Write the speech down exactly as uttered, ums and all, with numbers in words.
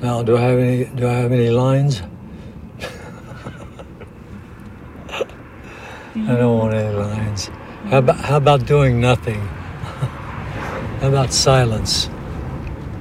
Now, do I have any? Do I have any lines? I don't want any lines. How about, how about doing nothing? How about silence?